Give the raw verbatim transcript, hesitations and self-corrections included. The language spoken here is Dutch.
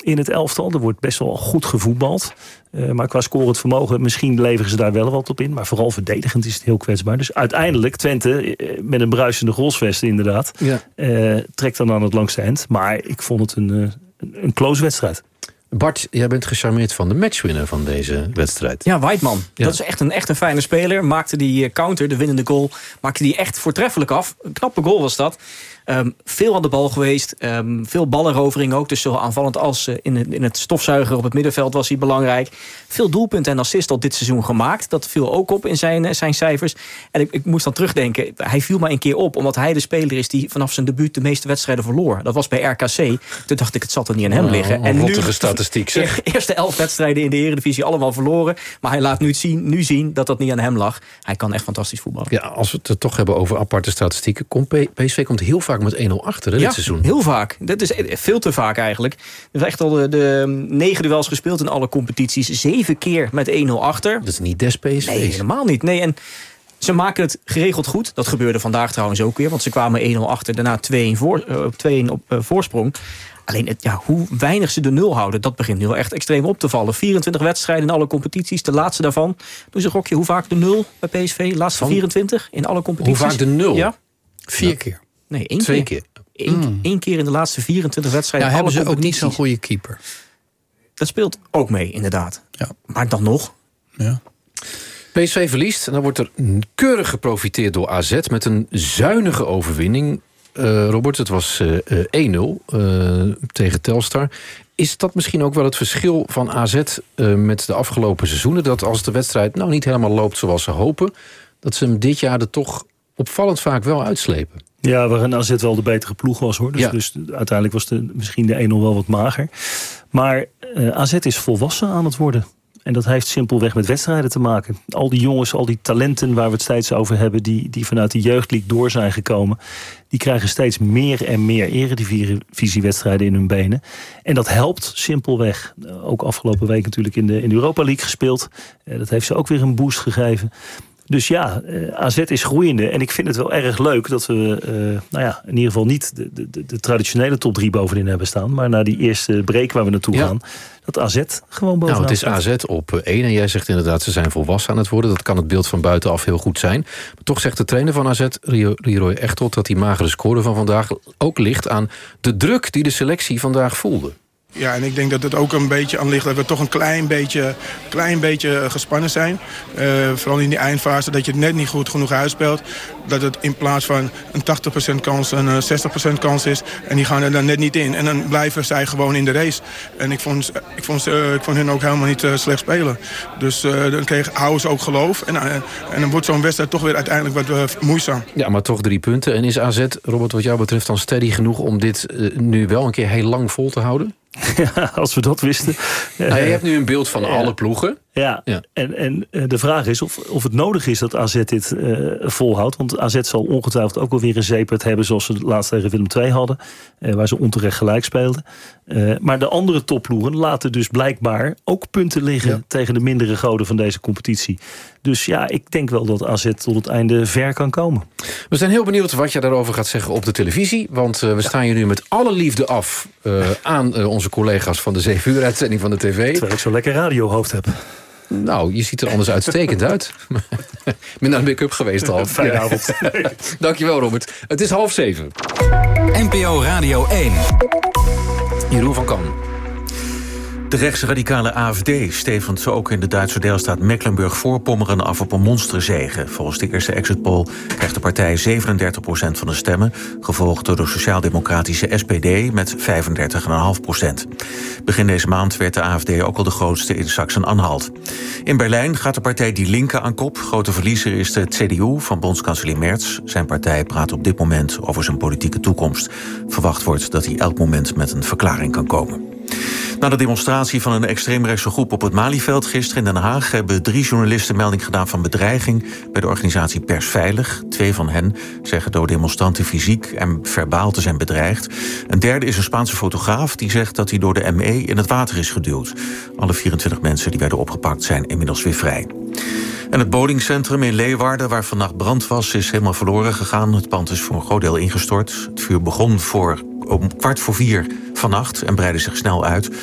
in het elftal. Er wordt best wel goed gevoetbald. Uh, maar qua scorend vermogen, misschien leveren ze daar wel wat op in. Maar vooral verdedigend is het heel kwetsbaar. Dus uiteindelijk Twente, uh, met een bruisende goalsvest inderdaad... Ja. Uh, trekt dan aan het langste eind. Maar ik vond het een, uh, een close wedstrijd. Bart, jij bent gecharmeerd van de matchwinner van deze wedstrijd. Ja, Weidman. Ja. Dat is echt een, echt een fijne speler. Maakte die counter, de winnende goal, maakte die echt voortreffelijk af. Een knappe goal was dat. Um, veel aan de bal geweest. Um, veel ballenrovering ook. Dus zowel aanvallend als uh, in, het, in het stofzuiger op het middenveld was hij belangrijk. Veel doelpunten en assist al dit seizoen gemaakt. Dat viel ook op in zijn, zijn cijfers. En ik, ik moest dan terugdenken. Hij viel maar een keer op. Omdat hij de speler is die vanaf zijn debuut de meeste wedstrijden verloor. Dat was bij R K C. Toen dacht ik, het zal er niet aan hem liggen. Oh, en nu, statistiek zeg. Eerste elf wedstrijden in de Eredivisie allemaal verloren. Maar hij laat nu zien, nu zien dat dat niet aan hem lag. Hij kan echt fantastisch voetballen. Ja, als we het toch hebben over aparte statistieken. Komt P S V komt heel vaak met één nul achter hè, ja, dit seizoen. Heel vaak. Dat is veel te vaak eigenlijk. Er zijn echt al de, de negen duels gespeeld in alle competities. Zeven keer met één nul achter. Dat is niet des P S V's. Nee, helemaal niet. Nee, en ze maken het geregeld goed. Dat gebeurde vandaag trouwens ook weer. Want ze kwamen één nul achter. Daarna twee een voor, uh, twee een op uh, voorsprong. Alleen het, ja, hoe weinig ze de nul houden, dat begint nu wel echt extreem op te vallen. vierentwintig wedstrijden in alle competities. De laatste daarvan. Doe ze gokje, hoe vaak de nul bij P S V? Laatste van vierentwintig in alle competities. Hoe vaak de nul? Ja. Vier ja. keer. Nee, één Twee keer. keer. Eén, mm. één keer in de laatste vierentwintig wedstrijden. Nou, hebben ze ook niet zo'n goede keeper. Dat speelt ook mee, inderdaad. Ja. Maar dan nog. Ja. P S V verliest en dan wordt er keurig geprofiteerd door A Z met een zuinige overwinning. Uh, Robert, het was uh, één nul uh, tegen Telstar. Is dat misschien ook wel het verschil van A Z uh, met de afgelopen seizoenen? Dat als de wedstrijd nou niet helemaal loopt zoals ze hopen, dat ze hem dit jaar er toch opvallend vaak wel uitslepen? Ja, waarin A Z wel de betere ploeg was hoor. Dus, ja. dus uiteindelijk was de, misschien de één nul wel wat mager. Maar uh, A Z is volwassen aan het worden. En dat heeft simpelweg met wedstrijden te maken. Al die jongens, al die talenten waar we het steeds over hebben, die, die vanuit de jeugdleague door zijn gekomen, die krijgen steeds meer en meer eredivisiewedstrijden in hun benen. En dat helpt simpelweg. Ook afgelopen week natuurlijk in de, in de Europa League gespeeld. Dat heeft ze ook weer een boost gegeven. Dus ja, A Z is groeiende. En ik vind het wel erg leuk dat we uh, nou ja, in ieder geval niet de, de, de traditionele top drie bovenin hebben staan. Maar na die eerste break waar we naartoe ja. gaan, dat A Z gewoon bovenaan Nou, het is A Z op één. En jij zegt inderdaad, ze zijn volwassen aan het worden. Dat kan het beeld van buitenaf heel goed zijn. Maar toch zegt de trainer van A Z, Leroy Echtold, dat die magere score van vandaag ook ligt aan de druk die de selectie vandaag voelde. Ja, en ik denk dat het ook een beetje aan ligt dat we toch een klein beetje, klein beetje gespannen zijn. Uh, vooral in die eindfase, dat je het net niet goed genoeg uitspeelt. Dat het in plaats van een tachtig procent kans een zestig procent kans is. En die gaan er dan net niet in. En dan blijven zij gewoon in de race. En ik vond, ik vond, uh, ik vond hen ook helemaal niet uh, slecht spelen. Dus uh, dan kreeg, houden ze ook geloof. En, uh, en dan wordt zo'n wedstrijd toch weer uiteindelijk wat uh, moeizaam. Ja, maar toch drie punten. En is A Z, Robert, wat jou betreft dan steady genoeg om dit uh, nu wel een keer heel lang vol te houden? Ja, als we dat wisten. Nou, je hebt nu een beeld van ja. alle ploegen. Ja, ja. En, en de vraag is of, of het nodig is dat A Z dit uh, volhoudt. Want A Z zal ongetwijfeld ook wel weer een zeepert hebben, zoals ze laatst tegen Willem twee hadden. Uh, waar ze onterecht gelijk speelden. Uh, maar de andere topploegen laten dus blijkbaar ook punten liggen ja. tegen de mindere goden van deze competitie. Dus ja, ik denk wel dat A Z tot het einde ver kan komen. We zijn heel benieuwd wat je daarover gaat zeggen op de televisie. Want uh, we ja. staan je nu met alle liefde af uh, aan uh, onze collega's van de zeven uur uitzending van de tv. Terwijl ik zo'n lekker radiohoofd heb. Nou, je ziet er anders uitstekend uit. Ik ben naar de make-up geweest al. Fijne ja. avond. Dankjewel, Robert. Het is half zeven. N P O Radio één. Jeroen van Kan. De rechtsradicale A F D stevend ook in de Duitse deelstaat Mecklenburg-Voorpommeren af op een monsterzege. Volgens de eerste exit poll krijgt de partij zevenendertig procent van de stemmen, gevolgd door de sociaal-democratische S P D met vijfendertig komma vijf procent. Begin deze maand werd de A F D ook al de grootste in Sachsen-Anhalt. In Berlijn gaat de partij Die Linke aan kop. Grote verliezer is de C D U van bondskanselier Merz. Zijn partij praat op dit moment over zijn politieke toekomst. Verwacht wordt dat hij elk moment met een verklaring kan komen. Na de demonstratie van een extreemrechtse groep op het Malieveld gisteren in Den Haag hebben drie journalisten melding gedaan van bedreiging bij de organisatie Persveilig. Twee van hen zeggen door demonstranten fysiek en verbaal te zijn bedreigd. Een derde is een Spaanse fotograaf die zegt dat hij door de M E in het water is geduwd. Alle vierentwintig mensen die werden opgepakt zijn inmiddels weer vrij. En het bowlingcentrum in Leeuwarden, waar vannacht brand was, is helemaal verloren gegaan. Het pand is voor een groot deel ingestort. Het vuur begon voor om kwart voor vier vannacht en breidde zich snel uit.